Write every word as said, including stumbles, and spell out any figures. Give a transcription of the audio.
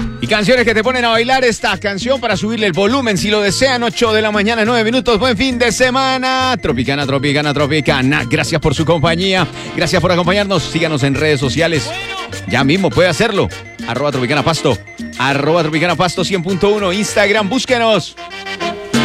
Y canciones que te ponen a bailar esta canción para subirle el volumen si lo desean. ocho de la mañana, nueve minutos. Buen fin de semana. Tropicana, Tropicana, Tropicana. Gracias por su compañía. Gracias por acompañarnos. Síganos en redes sociales. Ya mismo puede hacerlo. Arroba Tropicana Pasto. Arroba Tropicana Pasto cien punto uno. Instagram, búsquenos.